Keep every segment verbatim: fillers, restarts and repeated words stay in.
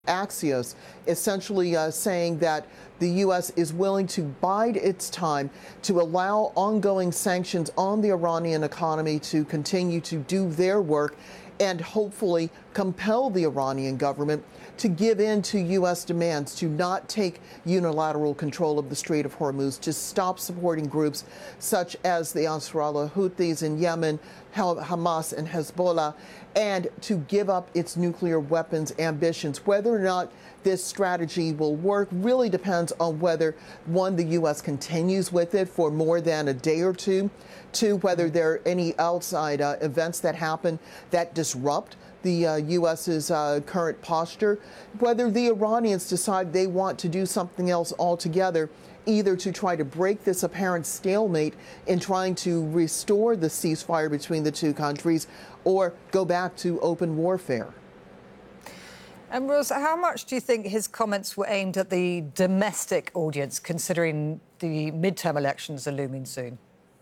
Axios, essentially uh, saying that the U S is willing to bide its time to allow ongoing sanctions on the Iranian economy to continue to do their work and hopefully compel the Iranian government to give in to U S demands to not take unilateral control of the Strait of Hormuz, to stop supporting groups such as the Ansarullah Houthis in Yemen, Hamas and Hezbollah, and to give up its nuclear weapons ambitions. Whether or not this strategy will work really depends on whether, one, the U S continues with it for more than a day or two, two, whether there are any outside uh, events that happen that disrupt the uh, U S's uh, current posture, whether the Iranians decide they want to do something else altogether, either to try to break this apparent stalemate in trying to restore the ceasefire between the two countries or go back to open warfare. And Ros, how much do you think his comments were aimed at the domestic audience, considering the midterm elections are looming soon?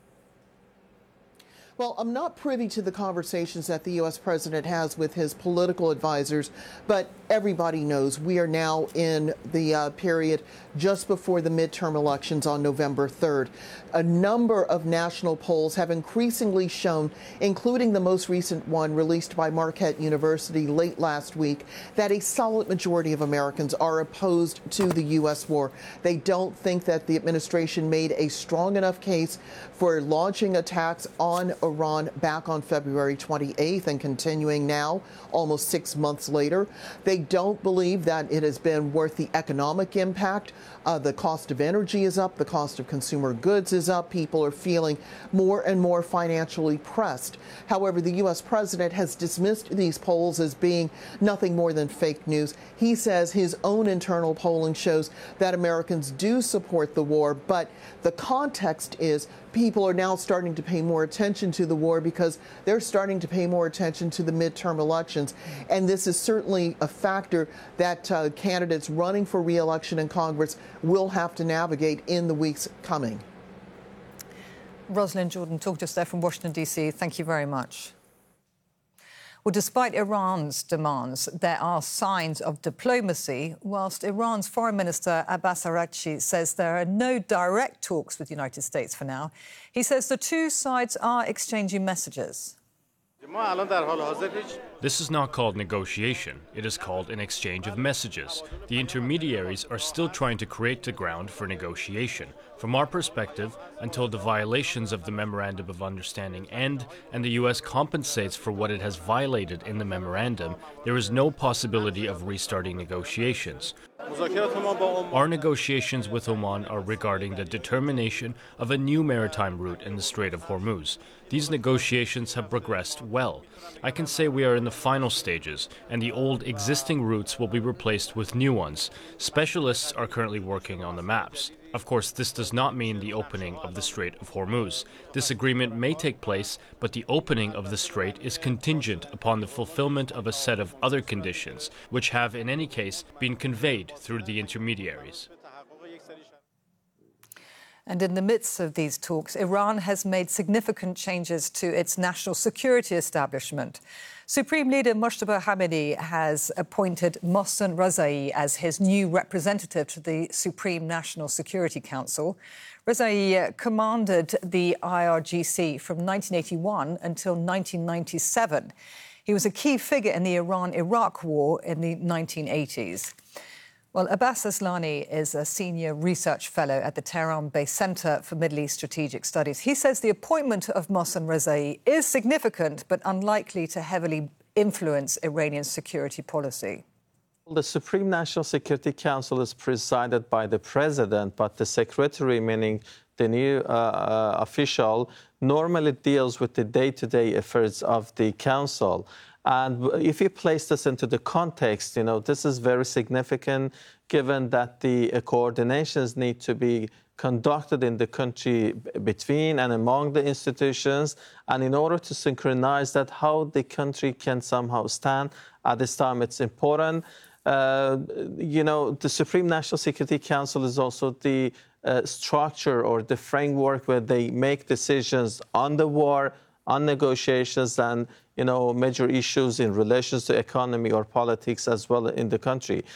Well, I'm not privy to the conversations that the U S president has with his political advisors, but everybody knows we are now in the uh, period just before the midterm elections on November third. A number of national polls have increasingly shown, including the most recent one released by Marquette University late last week, that a solid majority of Americans are opposed to the U S war. They don't think that the administration made a strong enough case for launching attacks on Iran back on February twenty-eighth and continuing now, almost six months later. They don't believe that it has been worth the economic impact. Uh, the cost of energy is up. The cost of consumer goods is up. People are feeling more and more financially pressed. However, the U S president has dismissed these polls as being nothing more than fake news. He says his own internal polling shows that Americans do support the war, but the context is people are now starting to pay more attention to the war because they're starting to pay more attention to the midterm elections. And this is certainly a factor that uh, candidates running for re-election in Congress will have to navigate in the weeks coming. Rosalind Jordan talked to us there from Washington, D C. Thank you very much. Well, despite Iran's demands, there are signs of diplomacy, whilst Iran's Foreign Minister Abbas Araghchi says there are no direct talks with the United States for now. He says the two sides are exchanging messages. This is not called negotiation. It is called an exchange of messages. The intermediaries are still trying to create the ground for negotiation. From our perspective, until the violations of the Memorandum of Understanding end and the U S compensates for what it has violated in the memorandum, there is no possibility of restarting negotiations. Our negotiations with Oman are regarding the determination of a new maritime route in the Strait of Hormuz. These negotiations have progressed well. I can say we are in the final stages, and the old existing routes will be replaced with new ones. Specialists are currently working on the maps. Of course, this does not mean the opening of the Strait of Hormuz. This agreement may take place, but the opening of the strait is contingent upon the fulfillment of a set of other conditions, which have, in any case, been conveyed through the intermediaries. And in the midst of these talks, Iran has made significant changes to its national security establishment. Supreme Leader Mojtaba Khamenei has appointed Mohsen Rezaei as his new representative to the Supreme National Security Council. Rezaei commanded the I R G C from nineteen eighty-one until nineteen ninety-seven. He was a key figure in the Iran-Iraq War in the nineteen eighties. Well, Abbas Aslani is a senior research fellow at the Tehran-based Center for Middle East Strategic Studies. He says the appointment of Mohsen Rezaei is significant but unlikely to heavily influence Iranian security policy. The Supreme National Security Council is presided by the president, but the secretary, meaning the new uh, uh, official, normally deals with the day-to-day affairs of the council. And if you place this into the context, you know, this is very significant given that the uh, coordinations need to be conducted in the country between and among the institutions. And in order to synchronize that, how the country can somehow stand at this time, it's important. Uh, you know, the Supreme National Security Council is also the uh, structure or the framework where they make decisions on the war, on negotiations and, you know, major issues in relations to economy or politics as well in the country.